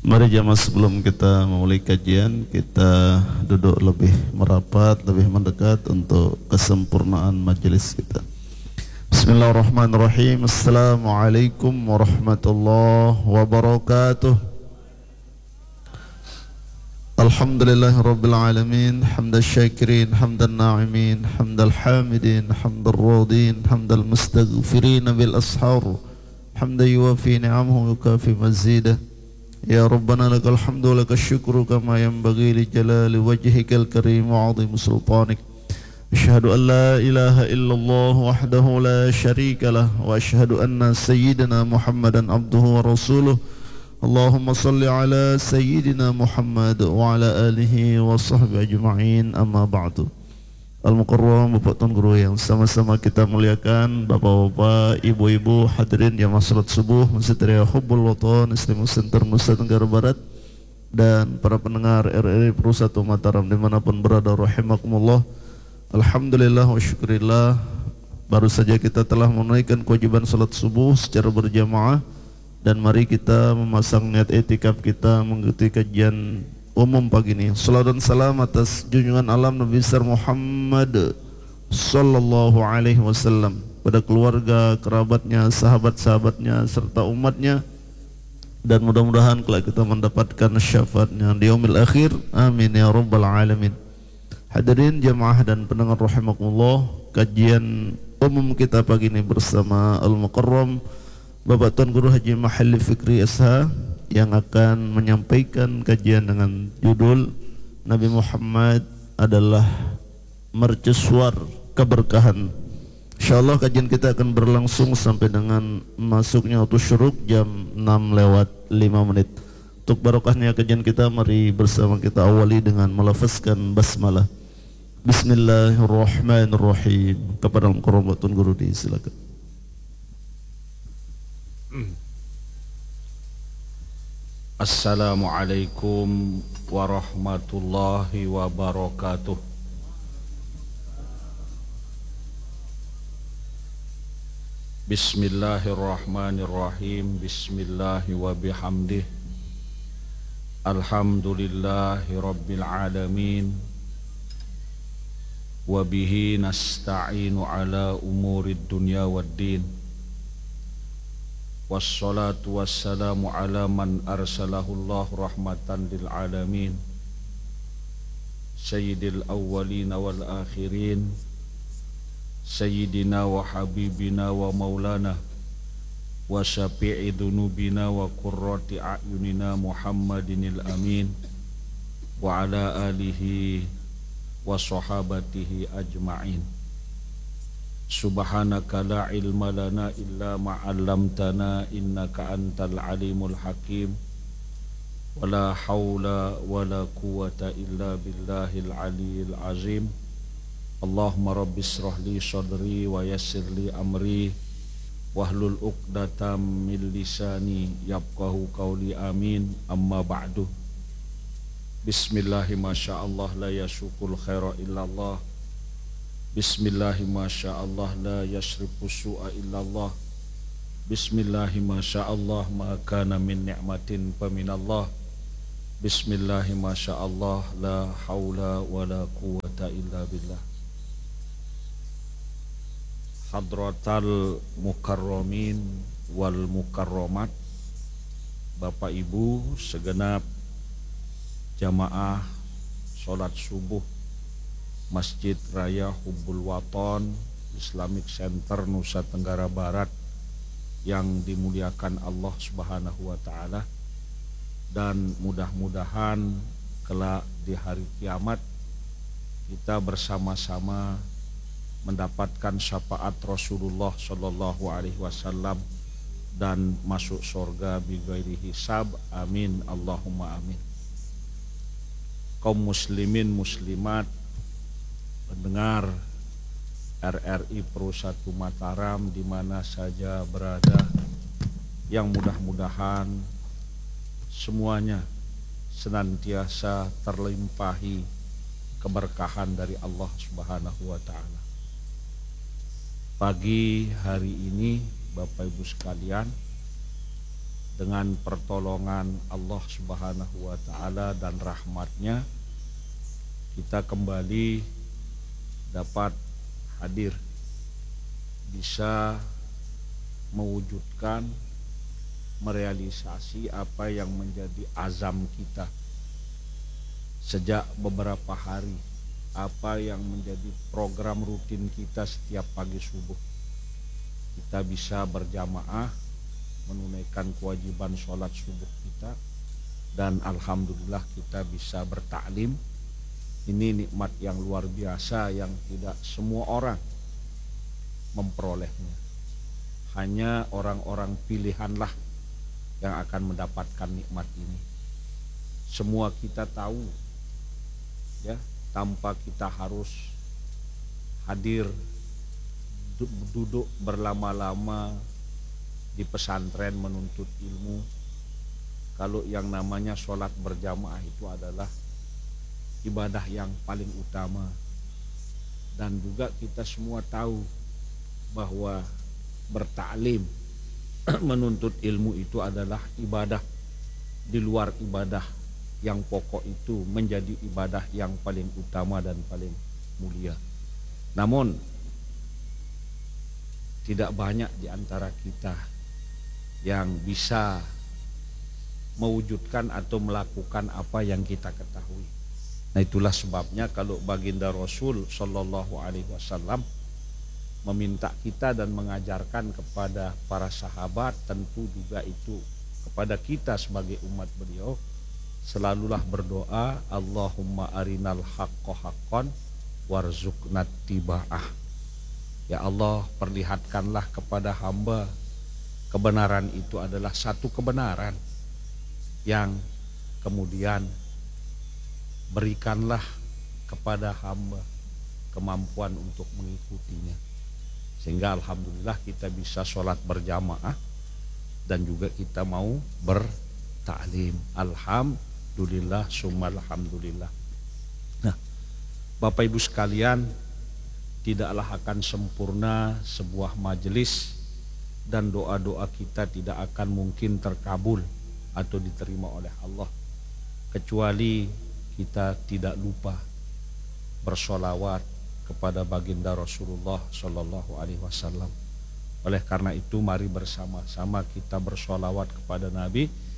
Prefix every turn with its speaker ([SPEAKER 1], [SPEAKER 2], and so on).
[SPEAKER 1] Mari jamaah sebelum kita memulai kajian, kita duduk lebih merapat, lebih mendekat untuk kesempurnaan majelis kita. Bismillahirrahmanirrahim. Assalamualaikum warahmatullahi wabarakatuh. Alhamdulillahirabbil alamin, hamdal syakirin, hamdan na'imin, hamdal hamidin, hamdal radin, hamdal mustaghfirin bil ashar, hamdan yuwafi ni'amahu yukafi mazidah. Ya Rabbana lakal hamdu wa lakal syukru kama yanbaghi li jalali wajhikal karim wa 'azimi sultanik. Asyhadu an la ilaha illallah wahdahu la syarika lah wa asyhadu anna sayyidina Muhammadan abduhu wa rasuluh. Allahumma salli ala sayyidina Muhammad wa ala alihi wa sahbihi ajma'in, amma ba'du. Al-Mukarram, Bapak Tuan Guru yang sama-sama kita muliakan, Bapak-bapak, ibu-ibu, hadirin yang salat subuh Masjid Raya Hubbul Watan Islamic Center Nusa Tenggara Barat, dan para pendengar RRI Perusahaan Mataram dimanapun berada, rahimakumullah. Alhamdulillah wa syukurillah, baru saja kita telah menunaikan kewajiban salat subuh secara berjamaah, dan mari kita memasang niat i'tikaf kita mengikuti kajian umum pagi ini. Salawat dan salam atas junjungan alam Nabi besar Muhammad sallallahu alaihi wasallam, pada keluarga, kerabatnya, sahabat-sahabatnya serta umatnya, dan mudah-mudahan kelak kita mendapatkan syafaatnya di yaumil akhir. Amin ya rabbal alamin. Hadirin jamaah dan pendengar rahimakumullah, kajian umum kita pagi ini bersama Al-Mukarram Bapak Tuan Guru Haji Mahalli Fikri SH yang akan menyampaikan kajian dengan judul Nabi Muhammad adalah mercusuar keberkahan. InsyaAllah kajian kita akan berlangsung sampai dengan masuknya waktu syuruk jam 6:05. Untuk barokahnya kajian kita, mari bersama kita awali dengan melafazkan basmalah. Bismillahirrahmanirrahim. Kepada Al-Mukarram Bapak Tuan Guru disilakan.
[SPEAKER 2] Assalamualaikum warahmatullahi wabarakatuh. Bismillahirrahmanirrahim. Bismillahi wa bihamdih. Alhamdulillahi rabbil alamin. Wa bihi nasta'inu ala umurid dunya waddin. Wassalatu wassalamu ala man arsalahullahu rahmatan lil alamin, sayyidil awwalin wal akhirin, sayyidina wa habibina wa maulana wa syafi'i dhunubina wa qurrati a'yunina Muhammadinil amin, wa ala alihi wa sahabatihi ajma'in. Subhanaka la ilma lana illa ma 'allamtana innaka antal alimul hakim. Wala haula wala quwata illa billahil aliyil azim. Allahumma rabbi israh li sadri wa yassir li amri wahlul 'uqdatam min lisani yafqahu qawli, amin. Amma ba'du. Bismillahi masyaallah la yasukul khaira illallah. Bismillahi masyaallah la yasrifu su'a illallah. Bismillahi masyaallah ma kana min ni'matin faminallah. Bismillahi masyaallah la haula wala quwata illa billah. Hadratal mukarramin wal mukarramat, Bapak Ibu segenap jamaah salat subuh Masjid Raya Hubbul Watan Islamic Center Nusa Tenggara Barat yang dimuliakan Allah Subhanahu wa taala, dan mudah-mudahan kelak di hari kiamat kita bersama-sama mendapatkan syafaat Rasulullah sallallahu alaihi wasallam dan masuk surga bighairi hisab, amin Allahumma amin. Kaum muslimin muslimat, pendengar RRI Perusahaan Mataram di mana saja berada, yang mudah-mudahan semuanya senantiasa terlimpahi keberkahan dari Allah Subhanahu wa taala. Pagi hari ini Bapak Ibu sekalian, dengan pertolongan Allah Subhanahu wa Ta'ala dan rahmatnya, kita kembali dapat hadir, bisa mewujudkan, merealisasi apa yang menjadi azam kita sejak beberapa hari, apa yang menjadi program rutin kita setiap pagi subuh. Kita bisa berjamaah menunaikan kewajiban sholat subuh kita, dan alhamdulillah kita bisa bertaklim. Ini nikmat yang luar biasa yang tidak semua orang memperolehnya. Hanya orang-orang pilihanlah yang akan mendapatkan nikmat ini. Semua kita tahu, ya, tanpa kita harus hadir duduk berlama-lama di pesantren menuntut ilmu. Kalau yang namanya sholat berjamaah itu adalah ibadah yang paling utama. Dan juga kita semua tahu bahwa bertaklim menuntut ilmu itu adalah ibadah di luar ibadah yang pokok itu, menjadi ibadah yang paling utama dan paling mulia. Namun tidak banyak di antara kita yang bisa mewujudkan atau melakukan apa yang kita ketahui. Nah, itulah sebabnya kalau baginda Rasul Shallallahu Alaihi Wasallam meminta kita dan mengajarkan kepada para sahabat, tentu juga itu kepada kita sebagai umat beliau, selalulah berdoa, Allahumma arinal haqqo haqqan warzuqnat tiba'ah. Ya Allah, perlihatkanlah kepada hamba kebenaran itu adalah satu kebenaran, yang kemudian berikanlah kepada hamba kemampuan untuk mengikutinya. Sehingga alhamdulillah kita bisa sholat berjamaah dan juga kita mau bertaklim. Alhamdulillah summa alhamdulillah. Nah, Bapak Ibu sekalian, tidaklah akan sempurna sebuah majelis dan doa-doa kita tidak akan mungkin terkabul atau diterima oleh Allah kecuali kita tidak lupa bersolawat kepada baginda Rasulullah Shallallahu Alaihi Wasallam. Oleh karena itu, mari bersama-sama kita bersolawat kepada Nabi